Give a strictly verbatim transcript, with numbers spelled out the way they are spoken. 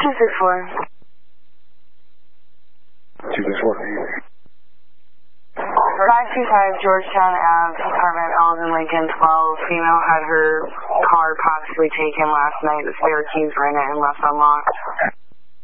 two six four. two six four. five two five Georgetown Ave, apartment Alden Lincoln twelve. Female had her car possibly taken last night. The spare keys were in it and left unlocked.